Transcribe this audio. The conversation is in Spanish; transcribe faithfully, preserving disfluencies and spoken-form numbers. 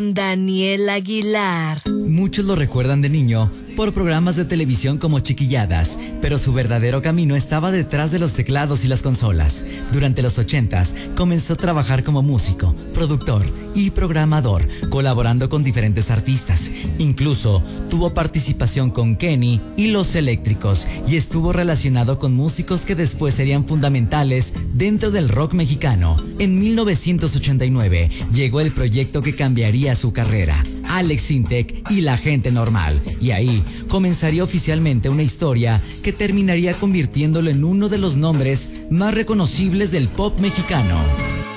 con Daniel Aguilar. Muchos lo recuerdan de niño por programas de televisión como Chiquilladas, pero su verdadero camino estaba detrás de los teclados y las consolas. Durante los ochentas comenzó a trabajar como músico, productor y programador, colaborando con diferentes artistas. Incluso tuvo participación con Kenny y Los Eléctricos y estuvo relacionado con músicos que después serían fundamentales dentro del rock mexicano. En mil novecientos ochenta y nueve llegó el proyecto que cambiaría su carrera, Alex Sintek y La Gente Normal, y ahí comenzaría oficialmente una historia que terminaría convirtiéndolo en uno de los nombres más reconocibles del pop mexicano.